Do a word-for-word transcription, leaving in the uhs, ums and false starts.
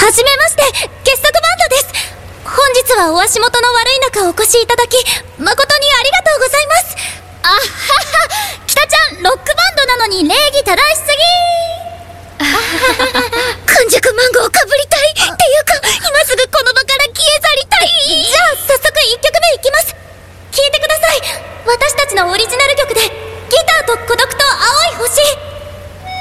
はじめまして、傑作バンドです。本日はお足元の悪い中お越しいただき誠にありがとうございます。あはは、北ちゃんロックバンドなのに礼儀正しすぎ。あははは、完熟漫